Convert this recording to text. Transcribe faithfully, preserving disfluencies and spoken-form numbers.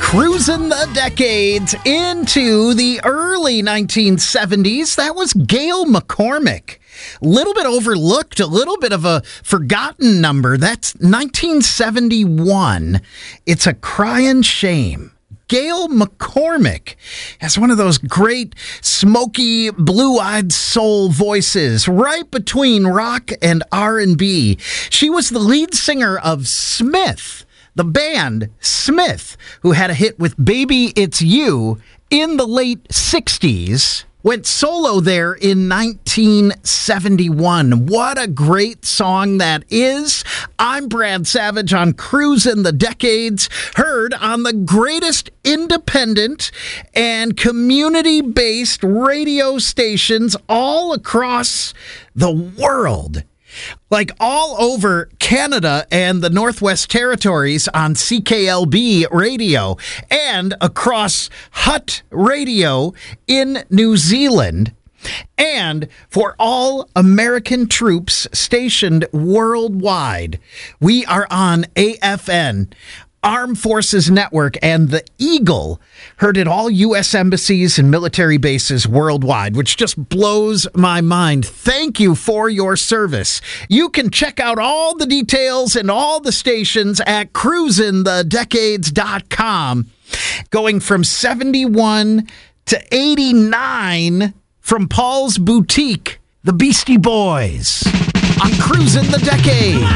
Cruising the decades into the early nineteen seventies. That was Gail McCormick. Little bit overlooked, a little bit of a forgotten number. That's nineteen seventy-one. It's a crying shame. Gail McCormick has one of those great, smoky, blue-eyed soul voices right between rock and R and B. She was the lead singer of Smith, the band Smith, who had a hit with Baby It's You in the late sixties. Went solo there in nineteen seventy-one. What a great song that is. I'm Brad Savage on Cruising the Decades, heard on the greatest independent and community-based radio stations all across the world. Like all over Canada and the Northwest Territories on C K L B radio, and across Hut Radio in New Zealand, and for all American troops stationed worldwide. We are on A F N, Armed Forces Network, and the Eagle, heard at all U S embassies and military bases worldwide, which just blows my mind. Thank you for your service. You can check out all the details and all the stations at cruising the decades dot com. Going from seventy-one to eighty-nine, from Paul's Boutique, the Beastie Boys on Cruising the Decades.